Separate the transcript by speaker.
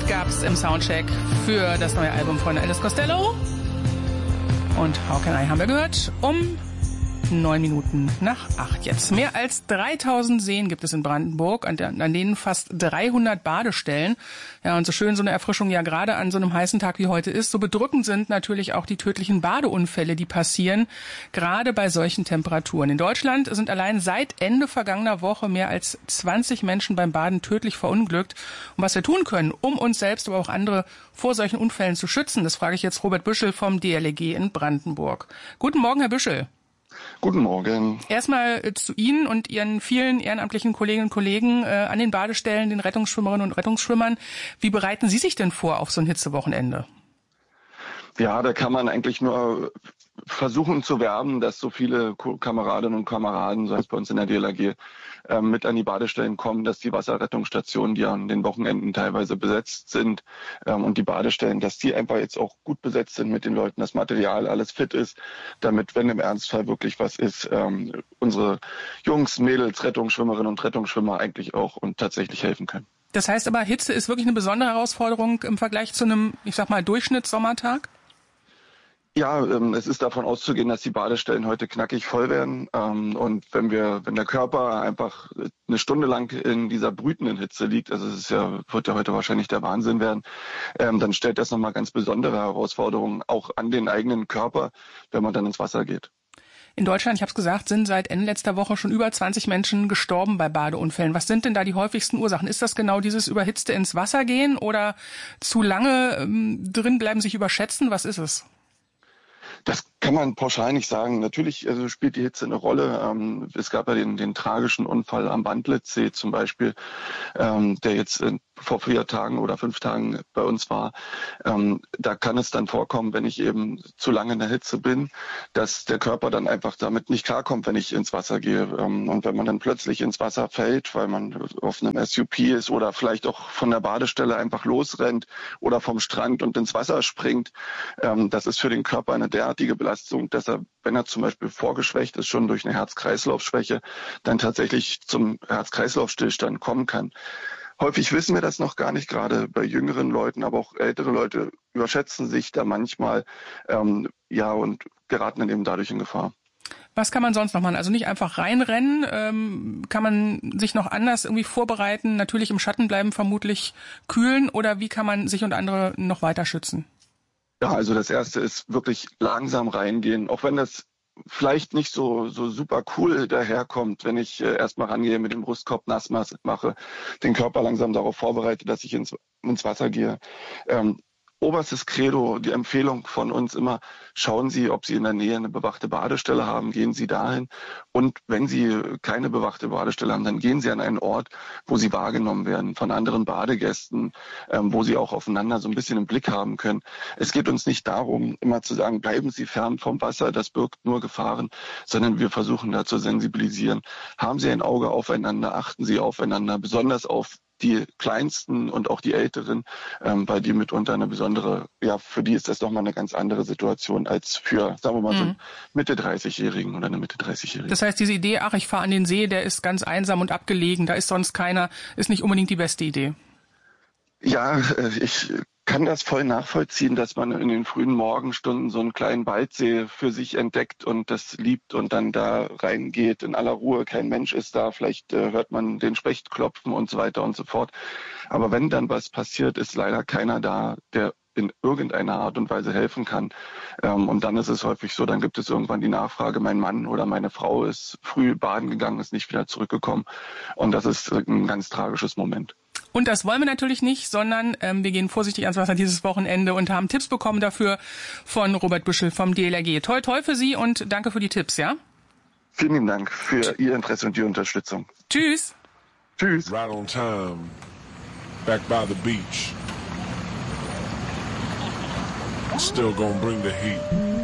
Speaker 1: gab's im Soundcheck für das neue Album von Elvis Costello. Und How Can I haben wir gehört 7:09 jetzt. Mehr als 3000 Seen gibt es in Brandenburg, an denen fast 300 Badestellen. Ja, und so schön so eine Erfrischung ja gerade an so einem heißen Tag wie heute ist, so bedrückend sind natürlich auch die tödlichen Badeunfälle, die passieren, gerade bei solchen Temperaturen. In Deutschland sind allein seit Ende vergangener Woche mehr als 20 Menschen beim Baden tödlich verunglückt. Und was wir tun können, um uns selbst, aber auch andere vor solchen Unfällen zu schützen, das frage ich jetzt Robert Büschel vom DLRG in Brandenburg. Guten Morgen, Herr Büschel.
Speaker 2: Guten Morgen.
Speaker 1: Erstmal zu Ihnen und Ihren vielen ehrenamtlichen Kolleginnen und Kollegen an den Badestellen, den Rettungsschwimmerinnen und Rettungsschwimmern. Wie bereiten Sie sich denn vor auf so ein Hitzewochenende?
Speaker 2: Ja, da kann man eigentlich nur versuchen zu werben, dass so viele Kameradinnen und Kameraden, so heißt bei uns in der DLRG, mit an die Badestellen kommen, dass die Wasserrettungsstationen, die an den Wochenenden teilweise besetzt sind, und die Badestellen, dass die einfach jetzt auch gut besetzt sind mit den Leuten, das Material alles fit ist, damit, wenn im Ernstfall wirklich was ist, unsere Jungs, Mädels, Rettungsschwimmerinnen und Rettungsschwimmer eigentlich auch und tatsächlich helfen können.
Speaker 1: Das heißt aber, Hitze ist wirklich eine besondere Herausforderung im Vergleich zu einem, ich sag mal, Durchschnittssommertag?
Speaker 2: Ja, es ist davon auszugehen, dass die Badestellen heute knackig voll werden. Und wenn der Körper einfach eine Stunde lang in dieser brütenden Hitze liegt, also wird ja heute wahrscheinlich der Wahnsinn werden, dann stellt das nochmal ganz besondere Herausforderungen auch an den eigenen Körper, wenn man dann ins Wasser geht.
Speaker 1: In Deutschland, ich habe es gesagt, sind seit Ende letzter Woche schon über 20 Menschen gestorben bei Badeunfällen. Was sind denn da die häufigsten Ursachen? Ist das genau dieses überhitzte ins Wasser gehen oder zu lange drin bleiben, sich überschätzen? Was ist es?
Speaker 2: Das kann man pauschal nicht sagen. Natürlich spielt die Hitze eine Rolle. Es gab ja den tragischen Unfall am Wandlitzsee zum Beispiel, der jetzt vor 4 Tagen oder 5 Tagen bei uns war. Da kann es dann vorkommen, wenn ich eben zu lange in der Hitze bin, dass der Körper dann einfach damit nicht klarkommt, wenn ich ins Wasser gehe. Und wenn man dann plötzlich ins Wasser fällt, weil man auf einem SUP ist oder vielleicht auch von der Badestelle einfach losrennt oder vom Strand und ins Wasser springt, das ist für den Körper eine derartige Belastung, dass er, wenn er zum Beispiel vorgeschwächt ist, schon durch eine Herz-Kreislauf-Schwäche, dann tatsächlich zum Herz-Kreislauf-Stillstand kommen kann. Häufig wissen wir das noch gar nicht, gerade bei jüngeren Leuten, aber auch ältere Leute überschätzen sich da manchmal und geraten dann eben dadurch in Gefahr.
Speaker 1: Was kann man sonst noch machen? Also nicht einfach reinrennen, kann man sich noch anders irgendwie vorbereiten, natürlich im Schatten bleiben, vermutlich kühlen, oder wie kann man sich und andere noch weiter schützen?
Speaker 2: Ja, also das Erste ist wirklich langsam reingehen, auch wenn das vielleicht nicht so super cool daherkommt, wenn ich erstmal rangehe, mit dem Brustkorb nass mache, den Körper langsam darauf vorbereite, dass ich ins Wasser gehe. Oberstes Credo, die Empfehlung von uns immer, schauen Sie, ob Sie in der Nähe eine bewachte Badestelle haben, gehen Sie dahin. Und wenn Sie keine bewachte Badestelle haben, dann gehen Sie an einen Ort, wo Sie wahrgenommen werden von anderen Badegästen, wo Sie auch aufeinander so ein bisschen im Blick haben können. Es geht uns nicht darum, immer zu sagen, bleiben Sie fern vom Wasser, das birgt nur Gefahren, sondern wir versuchen da zu sensibilisieren. Haben Sie ein Auge aufeinander, achten Sie aufeinander, besonders auf die Kleinsten und auch die Älteren, weil die mitunter eine besondere, für die ist das doch mal eine ganz andere Situation als für, sagen wir mal, so einen Mitte-30-Jährigen oder eine Mitte-30-Jährige.
Speaker 1: Das heißt, diese Idee, ich fahre an den See, der ist ganz einsam und abgelegen, da ist sonst keiner, ist nicht unbedingt die beste Idee.
Speaker 2: Ja, ich kann das voll nachvollziehen, dass man in den frühen Morgenstunden so einen kleinen Waldsee für sich entdeckt und das liebt und dann da reingeht in aller Ruhe. Kein Mensch ist da, vielleicht hört man den Specht klopfen und so weiter und so fort. Aber wenn dann was passiert, ist leider keiner da, der in irgendeiner Art und Weise helfen kann. Und dann ist es häufig so, dann gibt es irgendwann die Nachfrage, mein Mann oder meine Frau ist früh baden gegangen, ist nicht wieder zurückgekommen. Und das ist ein ganz tragisches Moment.
Speaker 1: Und das wollen wir natürlich nicht, sondern wir gehen vorsichtig ans Wasser dieses Wochenende und haben Tipps bekommen dafür von Robert Büschel vom DLRG. Toi, toi für Sie und danke für die Tipps, ja?
Speaker 2: Vielen lieben Dank für Ihr Interesse und die Unterstützung.
Speaker 1: Tschüss.
Speaker 2: Tschüss.
Speaker 3: Right on time, back by the beach. Still gonna bring the heat.